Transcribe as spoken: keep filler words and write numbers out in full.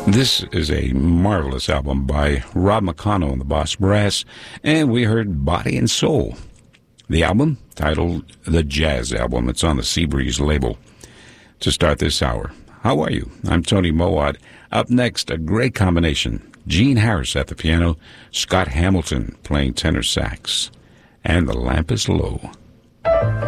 This is a marvelous album by Rob McConnell and the Boss Brass, and we heard Body and Soul. The album, titled The Jazz Album, it's on the Seabreeze label. To start this hour, how are you? I'm Tony Mowat. Up next, a great combination. Gene Harris at the piano, Scott Hamilton playing tenor sax, and The Lamp is Low.